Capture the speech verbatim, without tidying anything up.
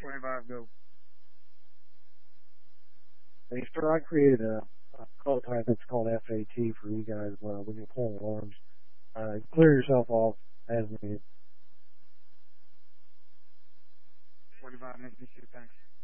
twenty-five, go. Hey, sir, I created a, a call type that's called F A T for you guys uh, when you're pulling alarms. Uh, clear yourself off as needed. twenty-five, nice to meet you, thanks.